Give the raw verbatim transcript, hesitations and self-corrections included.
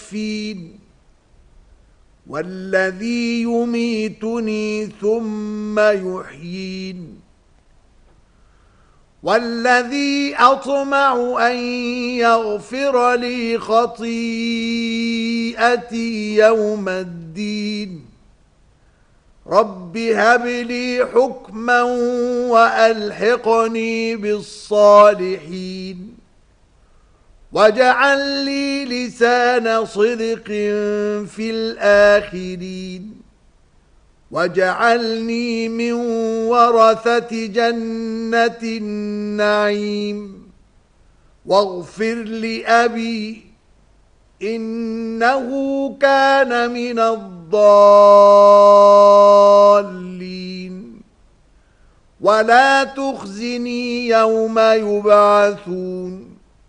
يشفين والذي يميتني ثم يحيين والذي أطمع أن يغفر لي خطيئتي يوم الدين رب هب لي حكما وألحقني بالصالحين واجعل لي لسان صدق في الآخرين واجعلني من ورثة جنة النعيم واغفر لأبي إنه كان من الضالين ولا تخزني يوم يبعثون